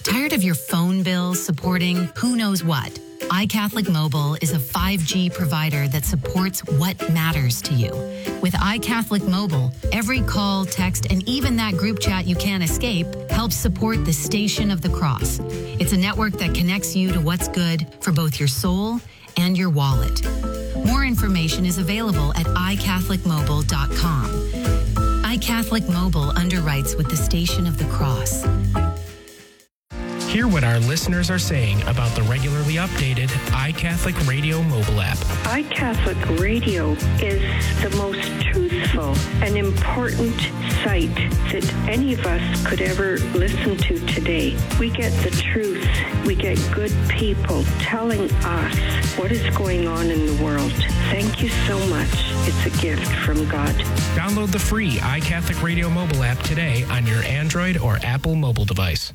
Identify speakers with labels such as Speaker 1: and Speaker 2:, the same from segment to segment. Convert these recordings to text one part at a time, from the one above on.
Speaker 1: Tired of your phone bill supporting who knows what? iCatholic Mobile is a 5G provider that supports what matters to you. With iCatholic Mobile, every call, text, and even that group chat you can't escape helps support the Station of the Cross. It's a network that connects you to what's good for both your soul and your wallet. More information is available at iCatholicMobile.com. iCatholic Mobile underwrites with the Station of the Cross.
Speaker 2: Hear what our listeners are saying about the regularly updated iCatholic Radio mobile app.
Speaker 3: iCatholic Radio is the most truthful and important site that any of us could ever listen to today. We get the truth. We get good people telling us what is going on in the world. Thank you so much. It's a gift from God.
Speaker 2: Download the free iCatholic Radio mobile app today on your Android or Apple mobile device.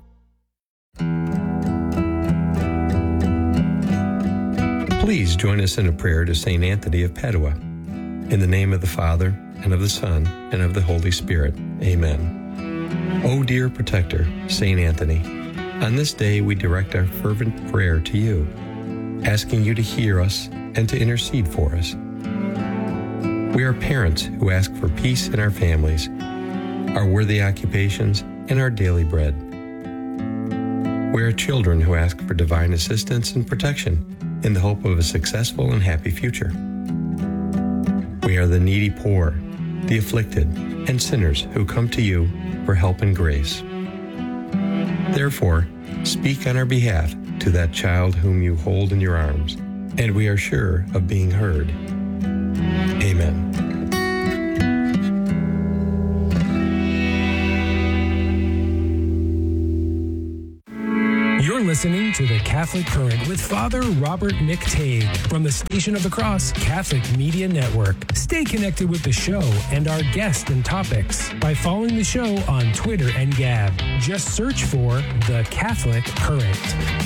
Speaker 4: Please join us in a prayer to St. Anthony of Padua. In the name of the Father, and of the Son, and of the Holy Spirit. Amen. O dear protector, St. Anthony, on this day we direct our fervent prayer to you, asking you to hear us and to intercede for us. We are parents who ask for peace in our families, our worthy occupations, and our daily bread. We are children who ask for divine assistance and protection in the hope of a successful and happy future. We are the needy poor, the afflicted, and sinners who come to you for help and grace. Therefore, speak on our behalf to that child whom you hold in your arms, and we are sure of being heard. Amen.
Speaker 2: You're listening to The Catholic Current with Father Robert McTague from the Station of the Cross Catholic Media Network. Stay connected with the show and our guests and topics by following the show on Twitter and Gab. Just search for The Catholic Current.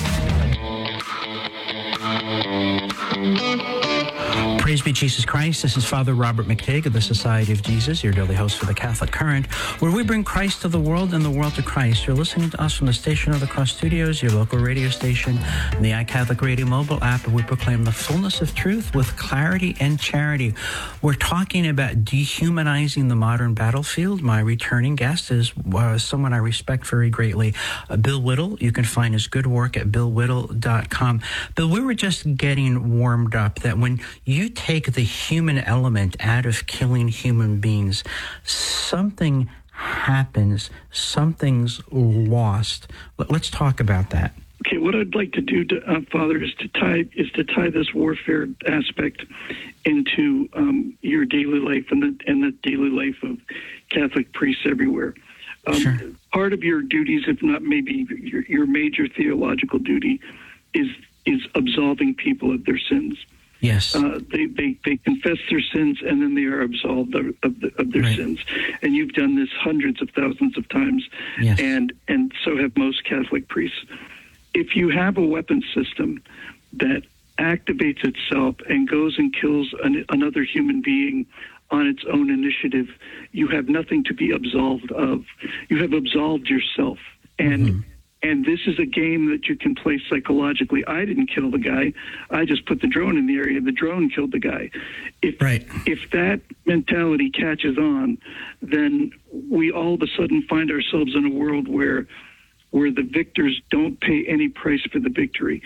Speaker 5: Praise be Jesus Christ. This is Father Robert McTague of the Society of Jesus, your daily host for the Catholic Current, where we bring Christ to the world and the world to Christ. You're listening to us from the Station of the Cross Studios, your local radio station, and the iCatholic Radio mobile app, where we proclaim the fullness of truth with clarity and charity. We're talking about dehumanizing the modern battlefield. My returning guest is someone I respect very greatly, Bill Whittle. You can find his good work at billwhittle.com. Bill, we were just getting warmed up that when you take the human element out of killing human beings, something happens, something's lost. Let's talk about that.
Speaker 6: Okay, what I'd like to do, Father, is to tie this warfare aspect into your daily life and the daily life of Catholic priests everywhere.
Speaker 5: Sure.
Speaker 6: Part of your duties, if not maybe your major theological duty, is absolving people of their sins.
Speaker 5: Yes.
Speaker 6: They confess their sins and then they are absolved of their sins. And you've done this hundreds of thousands of times.
Speaker 5: Yes.
Speaker 6: And so have most Catholic priests. If you have a weapon system that activates itself and goes and kills another human being on its own initiative, you have nothing to be absolved of. You have absolved yourself. And And this is a game that you can play psychologically. I didn't kill the guy. I just put the drone in the area. The drone killed the guy. If that mentality catches on, then we all of a sudden find ourselves in a world where the victors don't pay any price for the victory.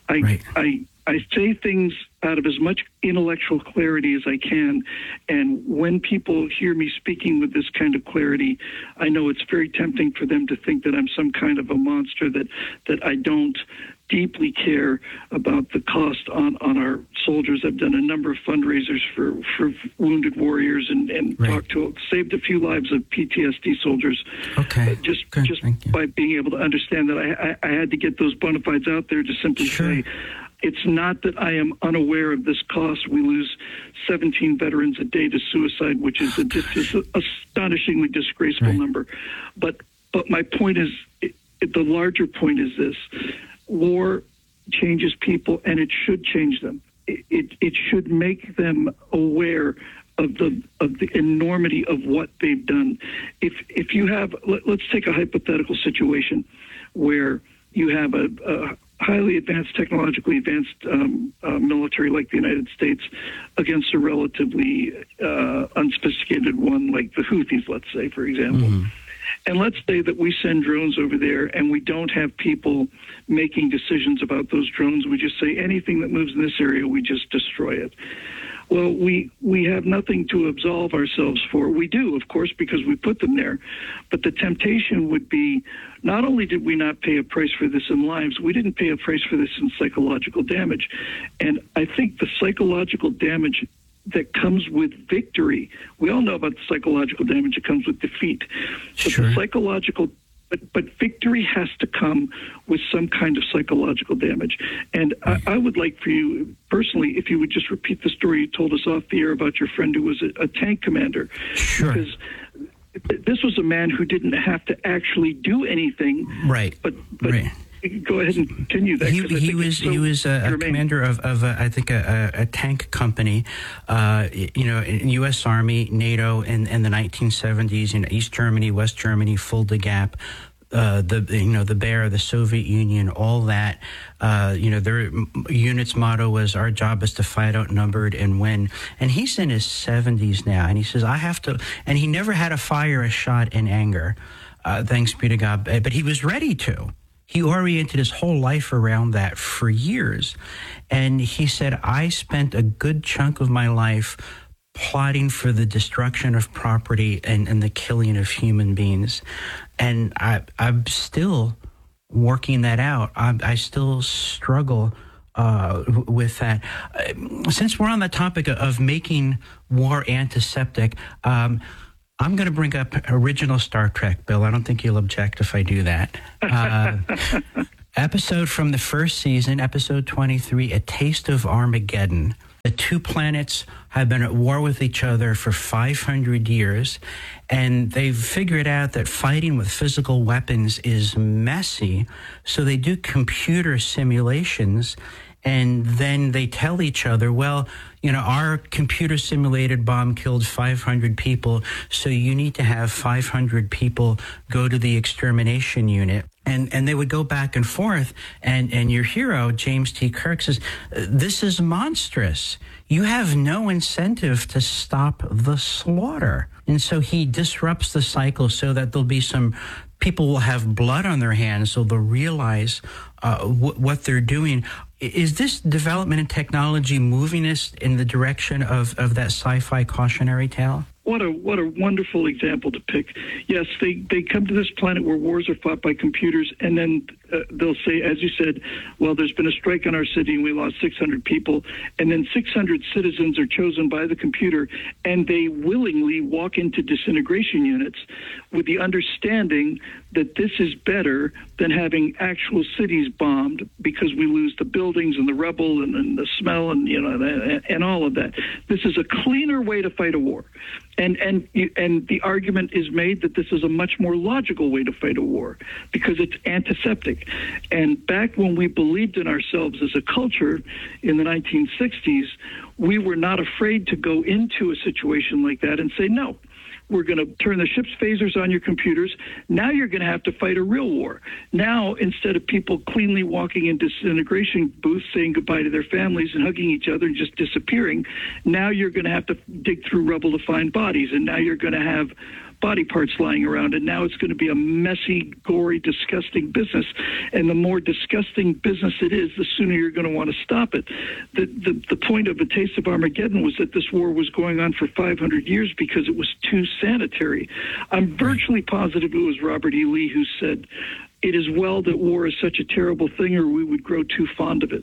Speaker 6: I say things out of as much intellectual clarity as I can, and when people hear me speaking with this kind of clarity, I know it's very tempting for them to think that I'm some kind of a monster, that I don't deeply care about the cost on our soldiers. I've done a number of fundraisers for wounded warriors and saved a few lives of PTSD soldiers.
Speaker 5: Okay.
Speaker 6: Just by being able to understand that I had to get those bona fides out there to simply say, it's not that I am unaware of this cost. We lose 17 veterans a day to suicide, which is an astonishingly disgraceful number. But my point is, the larger point is this: war changes people, and it should change them. It should make them aware of the enormity of what they've done. If you have, let's take a hypothetical situation where you have a highly advanced, technologically advanced military like the United States against a relatively unsophisticated one like the Houthis, let's say, for example. Mm-hmm. And let's say that we send drones over there and we don't have people making decisions about those drones. We just say anything that moves in this area, we just destroy it. Well, we have nothing to absolve ourselves for. We do, of course, because we put them there. But the temptation would be, not only did we not pay a price for this in lives, we didn't pay a price for this in psychological damage. And I think the psychological damage that comes with victory, we all know about the psychological damage that comes with defeat. But
Speaker 5: sure.
Speaker 6: The psychological But victory has to come with some kind of psychological damage. And I would like for you, personally, if you would just repeat the story you told us off the air about your friend who was a tank commander.
Speaker 5: Sure.
Speaker 6: Because this was a man who didn't have to actually do anything.
Speaker 5: Right.
Speaker 6: But
Speaker 5: right.
Speaker 6: Go ahead and continue that.
Speaker 5: He was a commander of I think a tank company, in U.S. Army, NATO in the 1970s, East Germany, West Germany, Fulda Gap, the Bear, the Soviet Union, all that. Their unit's motto was, "Our job is to fight outnumbered and win." And he's in his 70s now, and he says, "I have to," and he never had to fire a shot in anger, thanks be to God, but he was ready to. He oriented his whole life around that for years. And he said, I spent a good chunk of my life plotting for the destruction of property and the killing of human beings. And I'm still working that out. I still struggle with that. Since we're on the topic of making war antiseptic, I'm going to bring up original Star Trek, Bill. I don't think you'll object if I do that. Episode from the first season, episode 23, A Taste of Armageddon. The two planets have been at war with each other for 500 years, and they've figured out that fighting with physical weapons is messy, so they do computer simulations. And then they tell each other, well, our computer simulated bomb killed 500 people, so you need to have 500 people go to the extermination unit. And they would go back and forth. And your hero, James T. Kirk, says, this is monstrous. You have no incentive to stop the slaughter. And so he disrupts the cycle so that there'll be some people will have blood on their hands, so they'll realize what they're doing. Is this development in technology moving us in the direction of that sci-fi cautionary tale?
Speaker 6: What a wonderful example to pick. Yes, they come to this planet where wars are fought by computers, and then they'll say, as you said, well, there's been a strike in our city and we lost 600 people, and then 600 citizens are chosen by the computer, and they willingly walk into disintegration units with the understanding that this is better than having actual cities bombed because we lose the buildings and the rubble and the smell and all of that. This is a cleaner way to fight a war. And the argument is made that this is a much more logical way to fight a war because it's antiseptic. And back when we believed in ourselves as a culture in the 1960s, we were not afraid to go into a situation like that and say, no, we're going to turn the ship's phasers on your computers. Now you're going to have to fight a real war. Now, instead of people cleanly walking into disintegration booths, saying goodbye to their families and hugging each other and just disappearing, now you're going to have to dig through rubble to find bodies. And now you're going to have body parts lying around, and now it's going to be a messy, gory, disgusting business. And the more disgusting business it is, the sooner you're going to want to stop it. The point of A Taste of Armageddon was that this war was going on for 500 years because it was too sanitary. I'm virtually positive it was Robert E. Lee who said, it is well that war is such a terrible thing, or we would grow too fond of it.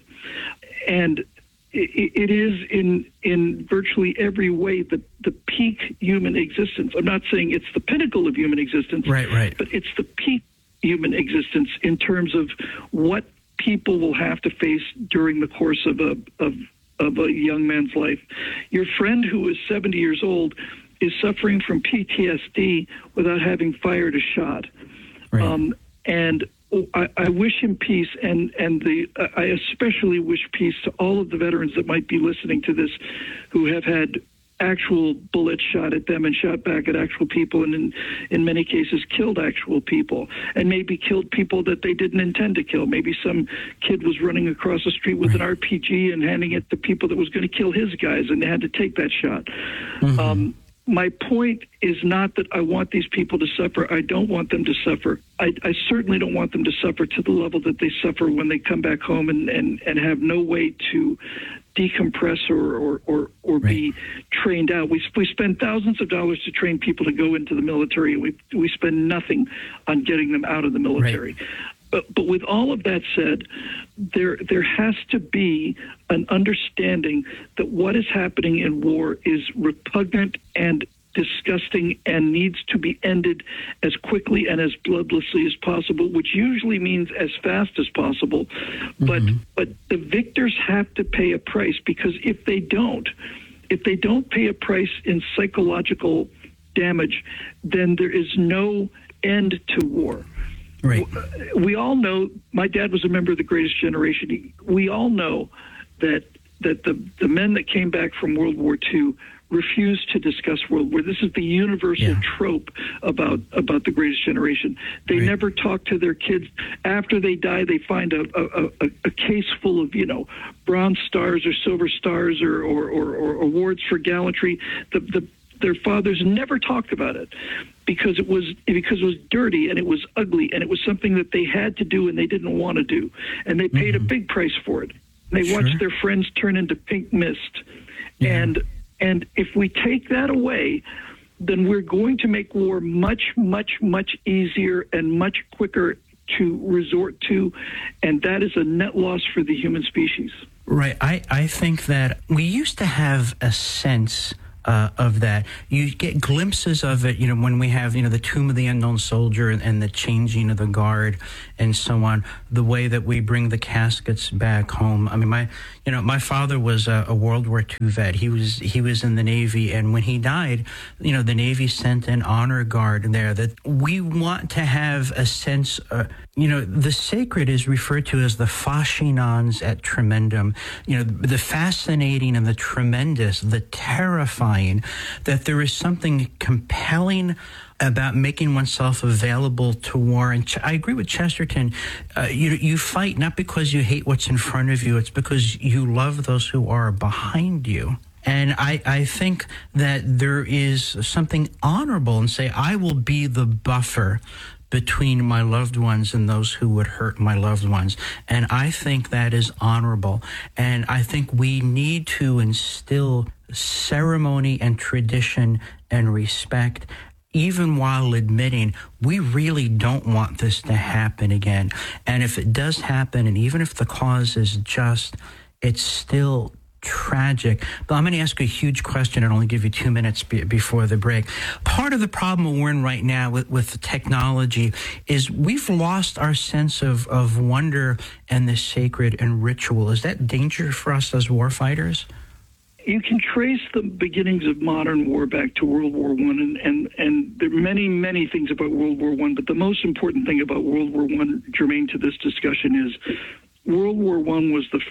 Speaker 6: And it is in virtually every way the peak human existence. I'm not saying it's the pinnacle of human existence,
Speaker 5: right.
Speaker 6: But it's the peak human existence in terms of what people will have to face during the course of a young man's life. Your friend who is 70 years old is suffering from PTSD without having fired a shot.
Speaker 5: Right.
Speaker 6: And I wish him peace, and I especially wish peace to all of the veterans that might be listening to this who have had actual bullets shot at them and shot back at actual people, and in many cases killed actual people, and maybe killed people that they didn't intend to kill. Maybe some kid was running across the street with an RPG and handing it to people that was going to kill his guys, and they had to take that shot. My point is not that I want these people to suffer. I don't want them to suffer. I certainly don't want them to suffer to the level that they suffer when they come back home and have no way to decompress or be trained out. We spend thousands of dollars to train people to go into the military. We spend nothing on getting them out of the military. Right. But with all of that said, there has to be an understanding that what is happening in war is repugnant and disgusting and needs to be ended as quickly and as bloodlessly as possible, which usually means as fast as possible. But the victors have to pay a price, because if they don't pay a price in psychological damage, then there is no end to war. Right. We all know, my dad was a member of the Greatest Generation. We all know that the men that came back from World War II refused to discuss World War. This is the universal trope about the Greatest Generation. They never talk to their kids. After they die, they find a case full of, Bronze Stars or Silver Stars or awards for gallantry. Their fathers never talked about it because it was dirty and it was ugly and it was something that they had to do and they didn't want to do, and they paid a big price for it. They watched their friends turn into pink mist, and if we take that away, then we're going to make war much, much, much easier and much quicker to resort to, and that is a net loss for the human species.
Speaker 5: Right. I think that we used to have a sense of that. You get glimpses of it, when we have, the Tomb of the Unknown Soldier and the changing of the guard and so on, the way that we bring the caskets back home. I mean, my father was a World War II vet. He was in the Navy, and when he died, the Navy sent an honor guard there. That we want to have a sense, the sacred is referred to as the fascinans et tremendum, the fascinating and the tremendous, the terrifying, that there is something compelling about making oneself available to war. And I agree with Chesterton. You fight not because you hate what's in front of you, it's because you love those who are behind you. And I think that there is something honorable in say, I will be the buffer between my loved ones and those who would hurt my loved ones. And I think that is honorable. And I think we need to instill ceremony and tradition and respect, even while admitting we really don't want this to happen again. And if it does happen, and even if the cause is just, it's still tragic. But I'm going to ask you a huge question and only give you 2 minutes before the break. Part of the problem we're in right now with the technology is we've lost our sense of wonder and the sacred and ritual. Is that danger for us as war fighters?
Speaker 6: You can trace the beginnings of modern war back to World War I, and there are many, many things about World War I, but the most important thing about World War I, germane to this discussion, is World War I was the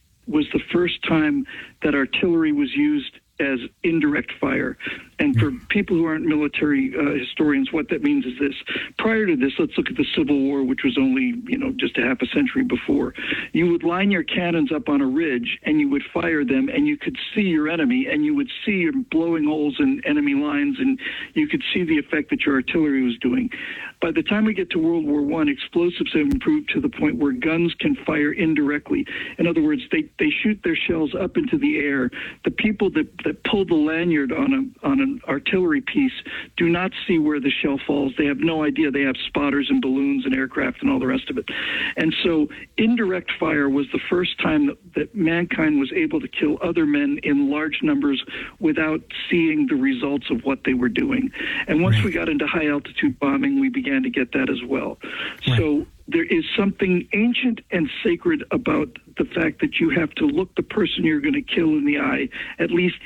Speaker 6: first time that artillery was used as indirect fire. And for people who aren't military historians, what that means is this. Prior to this, let's look at the Civil War, which was only, just a half a century before. You would line your cannons up on a ridge, and you would fire them, and you could see your enemy, and you would see your blowing holes in enemy lines, and you could see the effect that your artillery was doing. By the time we get to World War I, explosives have improved to the point where guns can fire indirectly. In other words, they shoot their shells up into the air. The people that pull the lanyard on an artillery piece do not see where the shell falls. They have no idea. They have spotters and balloons and aircraft and all the rest of it. And so indirect fire was the first time that mankind was able to kill other men in large numbers without seeing the results of what they were doing. And once we got into high altitude bombing, we began to get that as well. So there is something ancient and sacred about the fact that you have to look the person you're going to kill in the eye, at least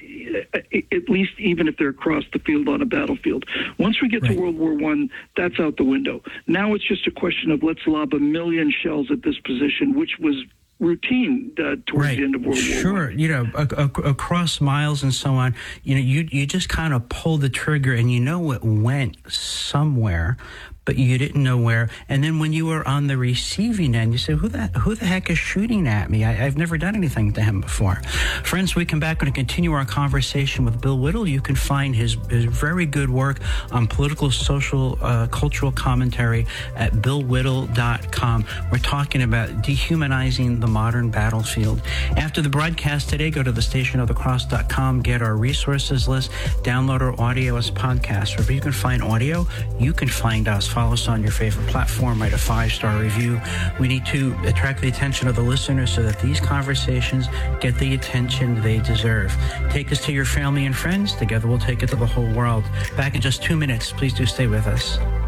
Speaker 6: even if they're across the field on a battlefield. Once we get to World War I, that's out the window. Now it's just a question of let's lob 1 million shells at this position, which was routine towards the end of World War I.
Speaker 5: Sure, you know, across miles and so on, you know, you just kind of pull the trigger and you know it went somewhere, but you didn't know where. And then when you were on the receiving end, you say, who the heck is shooting at me? I've never done anything to him before. Friends, we come back and continue our conversation with Bill Whittle. You can find his very good work on political, social, cultural commentary at billwhittle.com. We're talking about dehumanizing the modern battlefield. After the broadcast today, go to thestationofthecross.com, get our resources list, download our audio as podcast. Wherever you can find audio, you can find us. Follow us on your favorite platform, write a 5-star review. We need to attract the attention of the listeners so that these conversations get the attention they deserve. Take us to your family and friends. Together we'll take it to the whole world. Back in just 2 minutes. Please do stay with us.